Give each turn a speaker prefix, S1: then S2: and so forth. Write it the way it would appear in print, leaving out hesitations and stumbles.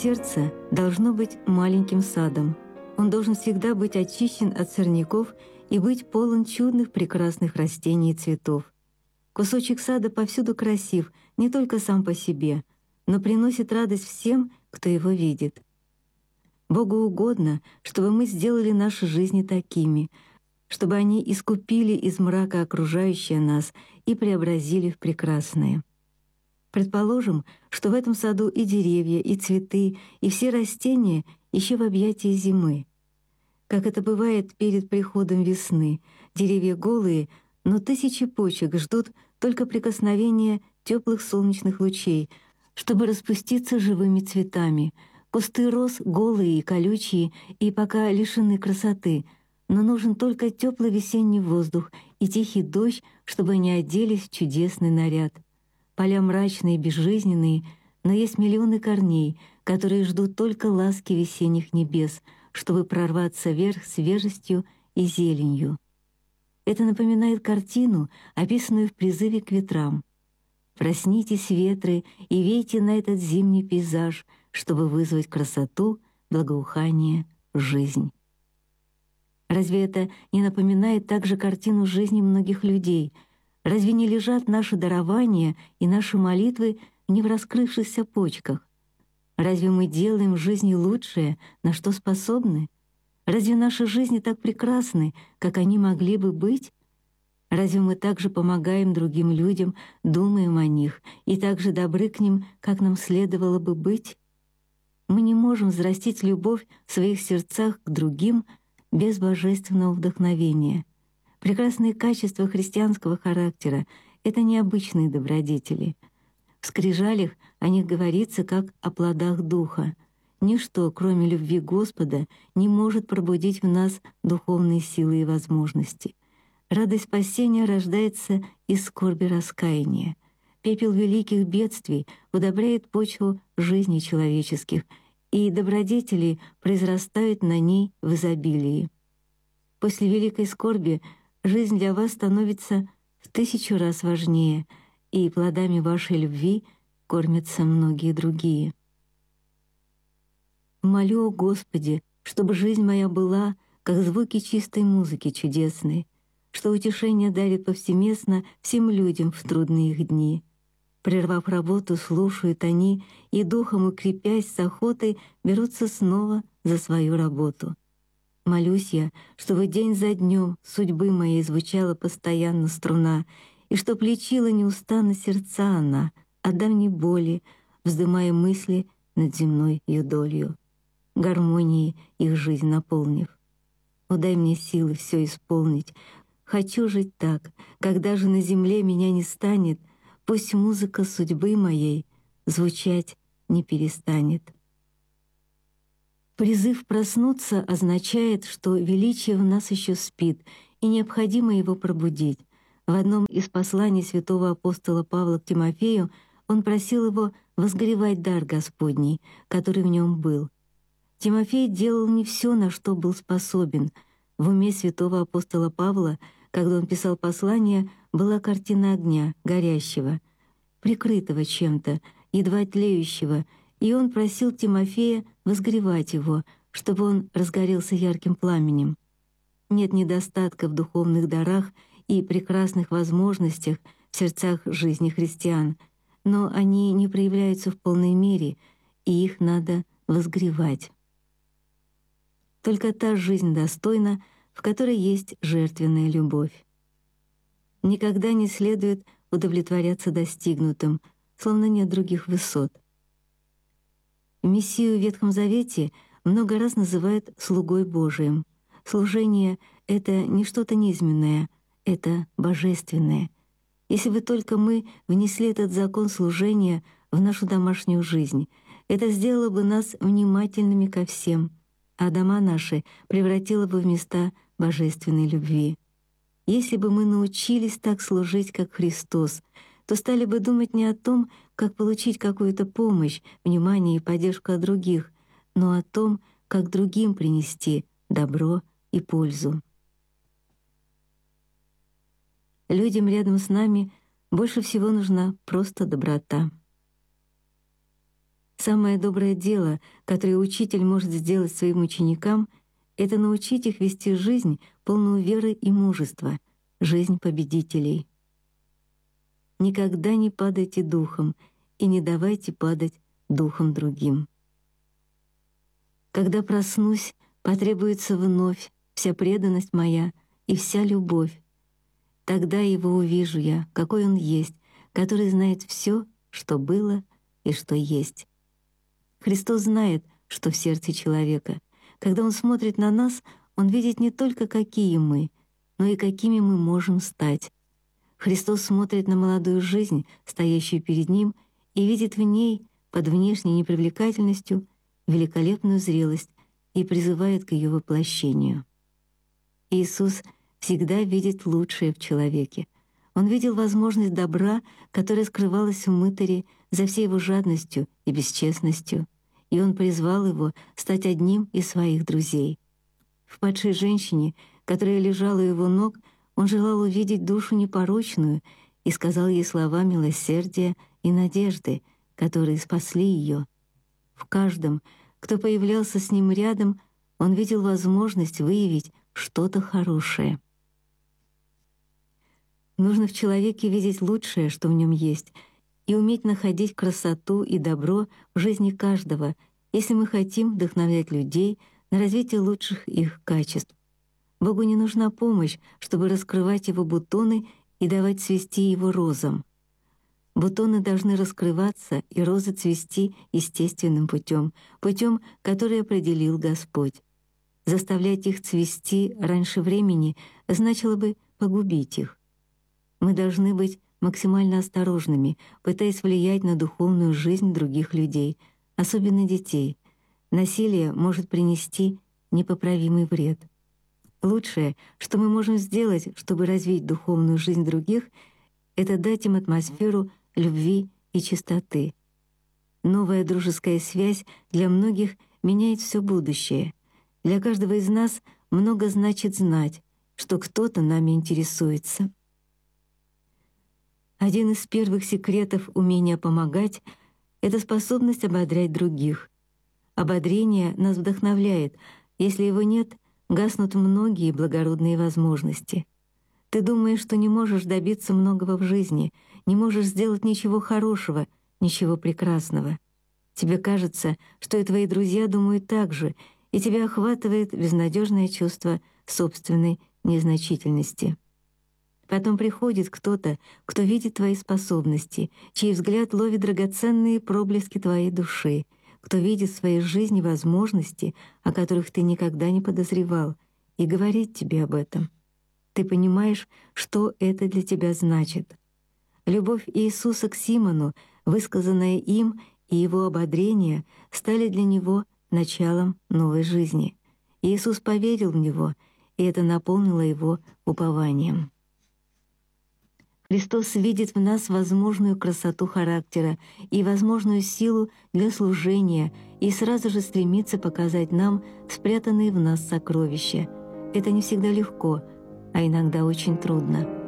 S1: Сердце должно быть маленьким садом. Он должен всегда быть очищен от сорняков и быть полон чудных прекрасных растений и цветов. Кусочек сада повсюду красив, не только сам по себе, но приносит радость всем, кто его видит. Богу угодно, чтобы мы сделали наши жизни такими, чтобы они искупили из мрака окружающее нас и преобразили в прекрасное. Предположим, что в этом саду и деревья, и цветы, и все растения еще в объятии зимы. Как это бывает перед приходом весны, деревья голые, но тысячи почек ждут только прикосновения теплых солнечных лучей, чтобы распуститься живыми цветами. Кусты роз голые и колючие, и пока лишены красоты, но нужен только теплый весенний воздух и тихий дождь, чтобы они оделись в чудесный наряд. Поля мрачные и безжизненные, но есть миллионы корней, которые ждут только ласки весенних небес, чтобы прорваться вверх свежестью и зеленью. Это напоминает картину, описанную в призыве к ветрам. «Проснитесь, ветры, и вейте на этот зимний пейзаж, чтобы вызвать красоту, благоухание, жизнь». Разве это не напоминает также картину жизни многих людей? Разве не лежат наши дарования и наши молитвы не в раскрывшихся почках? Разве мы делаем в жизни лучшее, на что способны? Разве наши жизни так прекрасны, как они могли бы быть? Разве мы также помогаем другим людям, думаем о них и так же добры к ним, как нам следовало бы быть? Мы не можем взрастить любовь в своих сердцах к другим без божественного вдохновения. Прекрасные качества христианского характера — это необычные добродетели. В скрижалях о них говорится как о плодах Духа. Ничто, кроме любви Господа, не может пробудить в нас духовные силы и возможности. Радость спасения рождается из скорби раскаяния. Пепел великих бедствий удобряет почву жизни человеческих, и добродетели произрастают на ней в изобилии. После великой скорби жизнь для вас становится в 1000 раз важнее, и плодами вашей любви кормятся многие другие. Молю, о Господи, чтобы жизнь моя была, как звуки чистой музыки чудесной, что утешение дарит повсеместно всем людям в трудные их дни. Прервав работу, слушают они, и духом укрепясь с охотой берутся снова за свою работу. Молюсь я, чтобы день за днем судьбы моей звучала постоянно струна, и чтоб лечила неустанно сердца она от давней боли, вздымая мысли над земной юдолью, гармонией их жизнь наполнив. О, дай мне силы все исполнить. Хочу жить так, когда же на земле меня не станет, пусть музыка судьбы моей звучать не перестанет. Призыв проснуться означает, что величие в нас еще спит, и необходимо его пробудить. В одном из посланий святого апостола Павла к Тимофею он просил его возгоревать дар Господний, который в нем был. Тимофей делал не все, на что был способен. В уме святого апостола Павла, когда он писал послание, была картина огня, горящего, прикрытого чем-то, едва тлеющего, и он просил Тимофея возгревать его, чтобы он разгорелся ярким пламенем. Нет недостатка в духовных дарах и прекрасных возможностях в сердцах жизни христиан, но они не проявляются в полной мере, и их надо возгревать. Только та жизнь достойна, в которой есть жертвенная любовь. Никогда не следует удовлетворяться достигнутым, словно нет других высот. Мессию в Ветхом Завете много раз называют слугой Божиим. Служение — это не что-то низменное, это божественное. Если бы только мы внесли этот закон служения в нашу домашнюю жизнь, это сделало бы нас внимательными ко всем, а дома наши превратило бы в места божественной любви. Если бы мы научились так служить, как Христос, то стали бы думать не о том, как получить какую-то помощь, внимание и поддержку от других, но о том, как другим принести добро и пользу. Людям рядом с нами больше всего нужна просто доброта. Самое доброе дело, которое учитель может сделать своим ученикам, это научить их вести жизнь, полную веры и мужества, жизнь победителей. Никогда не падайте духом и не давайте падать духом другим. Когда проснусь, потребуется вновь вся преданность моя и вся любовь. Тогда его увижу я, какой он есть, который знает все, что было и что есть. Христос знает, что в сердце человека. Когда Он смотрит на нас, Он видит не только, какие мы, но и какими мы можем стать. Христос смотрит на молодую жизнь, стоящую перед Ним, и видит в ней, под внешней непривлекательностью, великолепную зрелость и призывает к ее воплощению. Иисус всегда видит лучшее в человеке. Он видел возможность добра, которая скрывалась в мытаре за всей его жадностью и бесчестностью, и он призвал его стать одним из своих друзей. В падшей женщине, которая лежала у его ног, он желал увидеть душу непорочную и сказал ей слова милосердия и надежды, которые спасли ее. В каждом, кто появлялся с ним рядом, он видел возможность выявить что-то хорошее. Нужно в человеке видеть лучшее, что в нем есть, и уметь находить красоту и добро в жизни каждого, если мы хотим вдохновлять людей на развитие лучших их качеств. Богу не нужна помощь, чтобы раскрывать его бутоны и давать цвести его розам. Бутоны должны раскрываться и розы цвести естественным путем, который определил Господь. Заставлять их цвести раньше времени значило бы погубить их. Мы должны быть максимально осторожными, пытаясь влиять на духовную жизнь других людей, особенно детей. Насилие может принести непоправимый вред. Лучшее, что мы можем сделать, чтобы развить духовную жизнь других, это дать им атмосферу любви и чистоты. Новая дружеская связь для многих меняет все будущее. Для каждого из нас много значит знать, что кто-то нами интересуется. Один из первых секретов умения помогать — это способность ободрять других. Ободрение нас вдохновляет. Если его нет, гаснут многие благородные возможности. Ты думаешь, что не можешь добиться многого в жизни, не можешь сделать ничего хорошего, ничего прекрасного. Тебе кажется, что и твои друзья думают так же, и тебя охватывает безнадежное чувство собственной незначительности. Потом приходит кто-то, кто видит твои способности, чей взгляд ловит драгоценные проблески твоей души, кто видит в своей жизни возможности, о которых ты никогда не подозревал, и говорит тебе об этом. Ты понимаешь, что это для тебя значит. Любовь Иисуса к Симону, высказанная им, и его ободрение стали для него началом новой жизни. Иисус поверил в него, и это наполнило его упованием. Христос видит в нас возможную красоту характера и возможную силу для служения и сразу же стремится показать нам спрятанные в нас сокровища. Это не всегда легко, а иногда очень трудно.